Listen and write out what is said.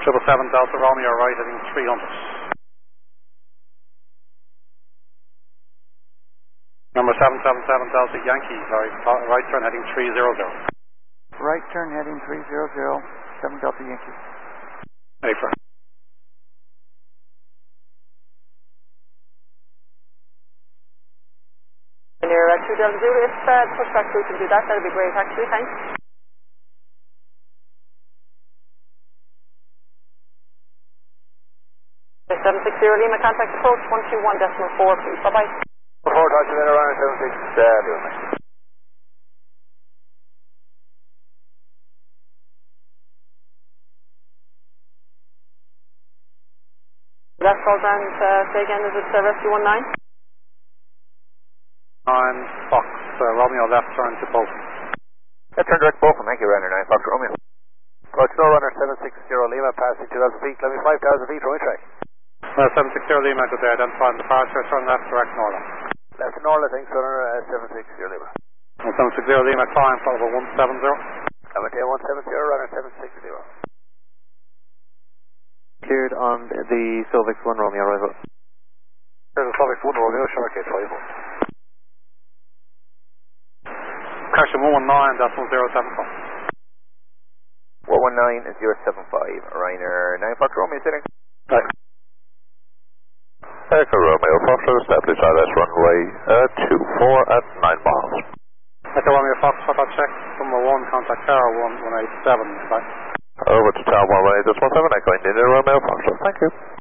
777 Delta Romeo, right heading 300. Number 777 Delta Yankee, right turn heading 300. Right turn heading 300, 7 Delta Yankee. Ready for. And you're 2 Delta Zulu, if pushback crew can do that, that'd be great actually, thanks. 760 Lima, contact approach 121.4 please, bye bye. 4, talk to you later on 76 Lima. Last call and say again, is it Rescue 19? 9 Fox, Romeo left turn to Bolton. Left turn direct Bolton, thank you, Runner 9 Fox Romeo. Approach no runner 760 Lima, passing 2,000 feet, let me 5,000 feet, runway track. 760 Lima, good day, identifying departure, turn left, direct Norland. Left Norland, thanks, runner 760 Lima. 760 Lima, climb, follow 170. I'm at 170, runner 760. Cleared on the Silvix 1 Romeo arrival. There's a Silvix 1 Romeo, Sharkgate 5. Correction 119.075. 119.075, Ryanair 9 Fox Romeo, sitting. Right. Echo Romeo, Fox, establish ILS runway 24 at 9 miles. Echo Romeo Fox, Fox check, number 1, contact Tower 1187, right. Over to Tower 118.17, Echo India Romeo, Fox, thank you.